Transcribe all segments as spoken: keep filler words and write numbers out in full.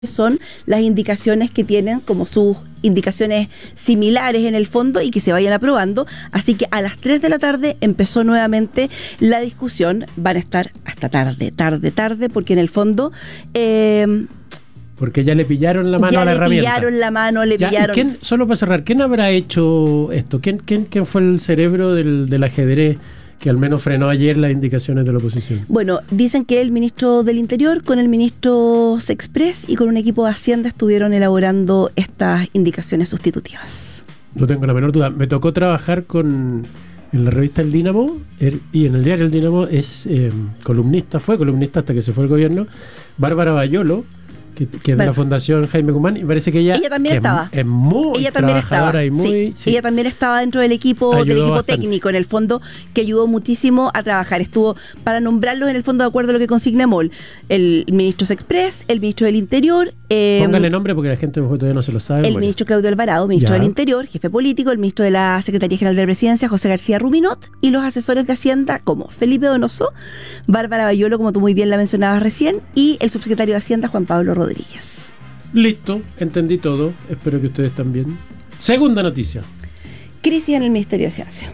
son las indicaciones que tienen como sus indicaciones similares en el fondo y que se vayan aprobando. Así que a las tres de la tarde empezó nuevamente la discusión. Van a estar hasta tarde, tarde, tarde, porque en el fondo... Eh, porque ya le pillaron la mano a la herramienta. Ya le pillaron la mano, le ya, pillaron... ¿quién, solo para cerrar, ¿quién habrá hecho esto? ¿Quién, quién, quién fue el cerebro del, del ajedrez que al menos frenó ayer las indicaciones de la oposición? Bueno, dicen que el ministro del Interior con el ministro Sexpress y con un equipo de Hacienda estuvieron elaborando estas indicaciones sustitutivas. No tengo la menor duda. Me tocó trabajar con en la revista El Dínamo el, y en el diario El Dínamo es eh, columnista, fue columnista hasta que se fue el gobierno, Bárbara Bayolo, que, que es de bueno, la Fundación Jaime Guzmán, y parece que ella, ella también estaba. Es, es muy ella también trabajadora estaba. y muy... Sí, sí. Ella también estaba dentro del equipo ayudó del equipo bastante. Técnico, en el fondo, que ayudó muchísimo a trabajar. Estuvo, para nombrarlos, en el fondo, de acuerdo a lo que consigna MOL, el ministro Sexpress, el ministro del Interior... Eh, Póngale nombre porque la gente mejor todavía no se lo sabe. El bueno. ministro Claudio Alvarado, ministro ya. del Interior, jefe político, el ministro de la Secretaría General de la Presidencia, José García Rubinot, y los asesores de Hacienda como Felipe Donoso, Bárbara Bayolo, como tú muy bien la mencionabas recién, y el subsecretario de Hacienda, Juan Pablo Rodríguez. Listo, entendí todo. Espero que ustedes también. Segunda noticia. Crisis en el Ministerio de Ciencia.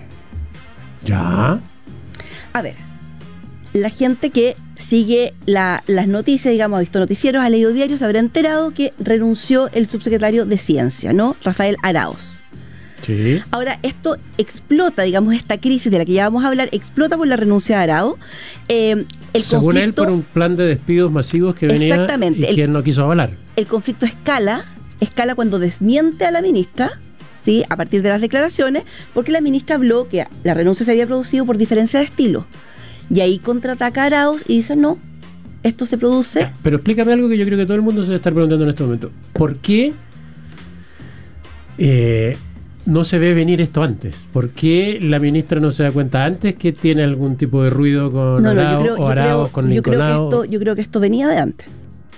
Ya. A ver, la gente que sigue la, las noticias, digamos, ha visto noticieros, ha leído diarios, habrá enterado que renunció el subsecretario de Ciencia, ¿no? Rafael Araoz. Sí. Ahora, esto explota, digamos, esta crisis de la que ya vamos a hablar, explota por la renuncia de Araoz. Eh, el Según conflicto, él, por un plan de despidos masivos que venía exactamente, y el, quien no quiso avalar. El conflicto escala, escala cuando desmiente a la ministra, ¿sí? A partir de las declaraciones, porque la ministra habló que la renuncia se había producido por diferencia de estilo. Y ahí contraataca a Araoz y dice, no, esto se produce... Pero explícame algo que yo creo que todo el mundo se debe estar preguntando en este momento. ¿Por qué eh, no se ve venir esto antes? ¿Por qué la ministra no se da cuenta antes que tiene algún tipo de ruido con no, no, Araoz creo, o Araoz con Linconao? Yo creo que esto venía de antes.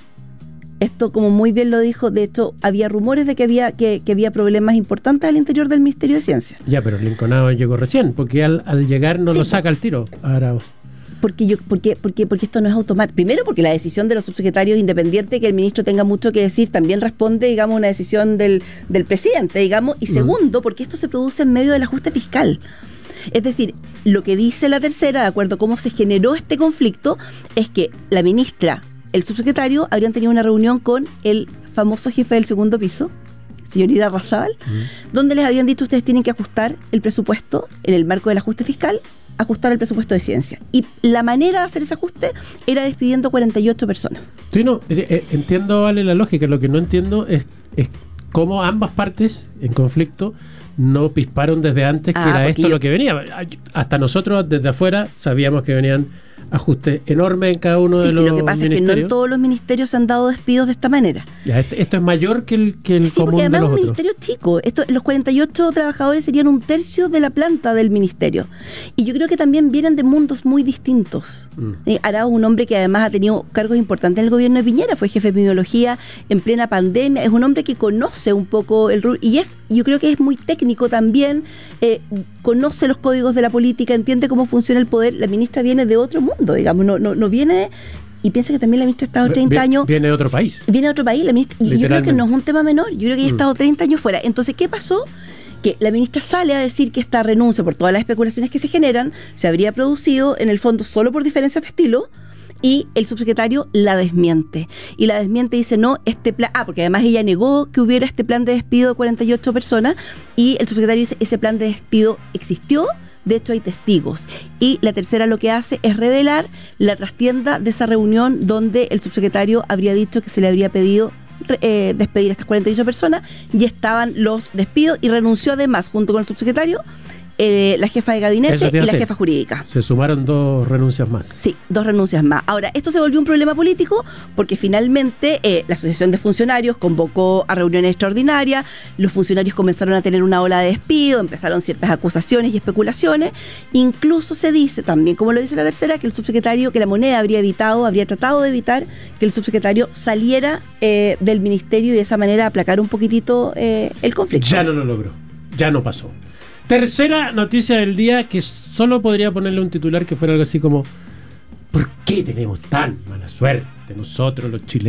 Esto, como muy bien lo dijo, de hecho, había rumores de que había que, que había problemas importantes al interior del Ministerio de Ciencia. Ya, pero Linconao llegó recién, porque al, al llegar no sí, lo saca al tiro a Araoz. Porque yo, porque, porque, porque esto no es automático. Primero, porque la decisión de los subsecretarios, independiente que el ministro tenga mucho que decir, también responde, digamos, a una decisión del, del presidente, digamos. Y segundo, porque esto se produce en medio del ajuste fiscal. Es decir, lo que dice la tercera, de acuerdo a cómo se generó este conflicto, es que la ministra, el subsecretario, habrían tenido una reunión con el famoso jefe del segundo piso, señor Irarrázaval, uh-huh. donde les habían dicho, ustedes tienen que ajustar el presupuesto en el marco del ajuste fiscal, ajustar el presupuesto de ciencia. Y la manera de hacer ese ajuste era despidiendo cuarenta y ocho personas. Sí, no, eh, entiendo, vale, la lógica. Lo que no entiendo es, es cómo ambas partes en conflicto no pisparon desde antes que ah, era esto yo... lo que venía. Hasta nosotros desde afuera sabíamos que venían ajustes enormes en cada uno sí, de sí, los ministerios. Sí, lo que pasa es que no en todos los ministerios se han dado despidos de esta manera. Ya, este, esto es mayor que el, que el sí, común porque además de los es un otros. ministerio chico. Esto, los cuarenta y ocho trabajadores serían un tercio de la planta del ministerio. Y yo creo que también vienen de mundos muy distintos. Mm. Eh, Araoz, un hombre que además ha tenido cargos importantes en el gobierno de Piñera, fue jefe de epidemiología en plena pandemia, es un hombre que conoce un poco el rubro, y es, yo creo que es muy técnico también, eh, conoce los códigos de la política, entiende cómo funciona el poder. La ministra viene de otro mundo, digamos, no, no, no viene... Y piensa que también la ministra ha estado treinta viene, años... Viene de otro país. Viene de otro país. La ministra, y yo creo que no es un tema menor. Yo creo que ella ha estado treinta años fuera. Entonces, ¿qué pasó? Que la ministra sale a decir que esta renuncia, por todas las especulaciones que se generan, se habría producido, en el fondo, solo por diferencias de estilo, y el subsecretario la desmiente. Y la desmiente y dice, no, este plan... Ah, porque además ella negó que hubiera este plan de despido de cuarenta y ocho personas, y el subsecretario dice, ese plan de despido existió, de hecho hay testigos. Y la tercera lo que hace es revelar la trastienda de esa reunión donde el subsecretario habría dicho que se le habría pedido eh, despedir a estas cuarenta y ocho personas, y estaban los despidos, y renunció además, junto con el subsecretario, Eh, la jefa de gabinete y la jefa jurídica. Se sumaron dos renuncias más. Sí, dos renuncias más. Ahora, esto se volvió un problema político porque finalmente eh, la Asociación de Funcionarios convocó a reuniones extraordinarias, los funcionarios comenzaron a tener una ola de despido, empezaron ciertas acusaciones y especulaciones. Incluso se dice, también como lo dice la tercera, que el subsecretario, que la Moneda habría evitado, habría tratado de evitar que el subsecretario saliera eh, del ministerio y de esa manera aplacar un poquitito eh, el conflicto. Ya no lo logró, ya no pasó. Tercera noticia del día, que solo podría ponerle un titular que fuera algo así como ¿por qué tenemos tan mala suerte nosotros los chilenos?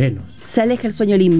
se aleja el sueño limpio.